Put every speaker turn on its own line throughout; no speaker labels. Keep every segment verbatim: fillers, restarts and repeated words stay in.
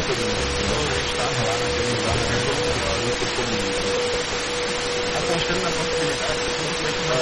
Eu estava lá naquele lugar, apostando na possibilidade de como é que vai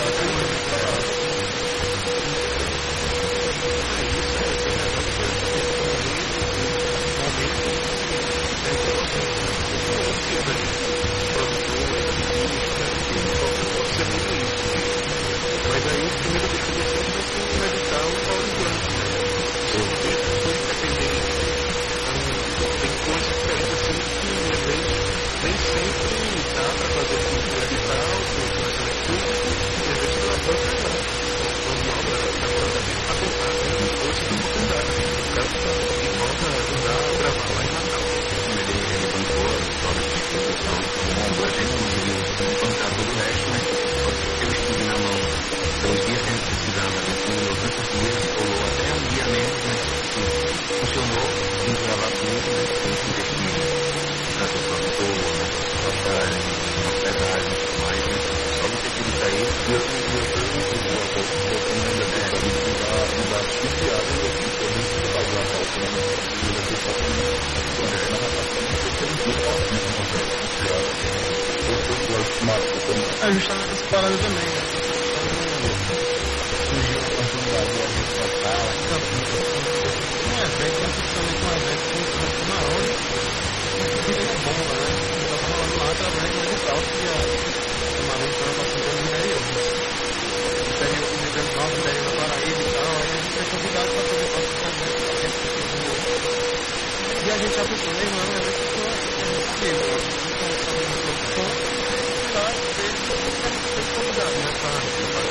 mas aí a primeira vez que você vai meditar o Paulo Branco, né? Foi independente. Tem coisas diferentes assim que às vezes nem sempre dá para fazer com o meditar ou com o público, e às vezes pela própria normal da namorada dele para contar, né? Ou se tem oportunidade. O cara que volta a ajudar a gravar lá em Natal.
Ele, ele bancou toda essa instituição, como a gente conseguiu bancar todo o resto, mas só que eu estive na mão dois dias que a gente precisava, a gente combinou tantos dias, rolou até um dia menos, mas funcionou, vamos gravar tudo, né? Temos que investir na sua produtor, na sua passagem, na hospedagem e tudo mais, né? Só de ter tido isso aí, eu eu ainda tenho que mudar de viagem, eu fiz também que eu pago a pauta, né?
É justamente essa parada também, né? Surgiu a oportunidade